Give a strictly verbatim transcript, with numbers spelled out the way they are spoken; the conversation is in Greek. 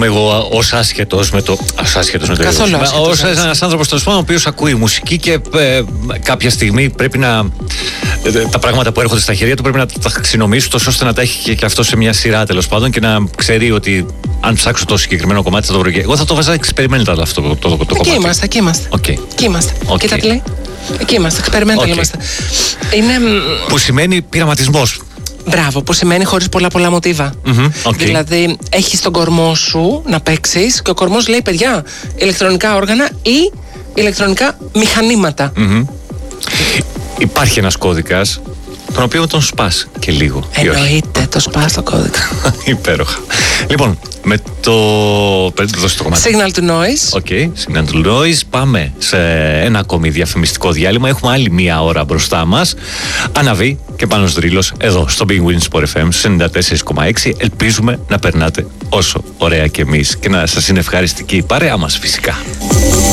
είμαι εγώ ως άσχετος με το. Ως άσχετος με το Καθόλου ίδιο. Ως ένας άνθρωπος τέλος πάντων ο οποίος ακούει μουσική και ε, κάποια στιγμή πρέπει να. Ε, τα πράγματα που έρχονται στα χέρια του πρέπει να τα ταξινομήσει τόσο ώστε να τα έχει και, και αυτό σε μια σειρά τέλος πάντων και να ξέρει ότι αν ψάξω το συγκεκριμένο κομμάτι θα το βρω. Εγώ θα το βάζα experimental αυτό το, το, το, το κομμάτι. Εκεί είμαστε, εκεί είμαστε. Okay. Εκεί είμαστε. Okay. Κοίτα τι λέει. Εκεί είμαστε, experimental Okay. είμαστε. Είναι. Που σημαίνει πειραματισμός. Μπράβο, που σημαίνει χωρίς πολλά πολλά μοτίβα. Mm-hmm, okay. Δηλαδή, έχεις τον κορμό σου να παίξεις και ο κορμός λέει, παιδιά, ηλεκτρονικά όργανα ή ηλεκτρονικά μηχανήματα. Mm-hmm. Υπάρχει ένας κώδικας, τον οποίο τον σπάς και λίγο. Εννοείται, το σπάς το κώδικα. Υπέροχα. Λοιπόν, με το. Δώσε το κομμάτι. Signal to noise. Οκ, okay, signal to noise. Πάμε σε ένα ακόμη διαφημιστικό διάλειμμα. Έχουμε άλλη μία ώρα μπροστά μας. Αναβεί και Πάνος Δρύλος εδώ στο Big Win Sport εφ εμ ενενήντα τέσσερα κόμμα έξι. Ελπίζουμε να περνάτε όσο ωραία και εμείς και να σας είναι ευχαριστική η παρέα μας φυσικά.